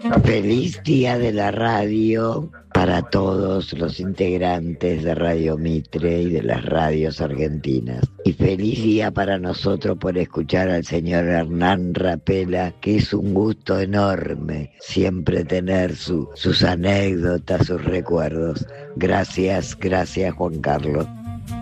Feliz día de la radio para todos los integrantes de Radio Mitre y de las radios argentinas. Y feliz día para nosotros por escuchar al señor Hernán Rapela, que es un gusto enorme siempre tener sus anécdotas, sus recuerdos. Gracias, gracias Juan Carlos.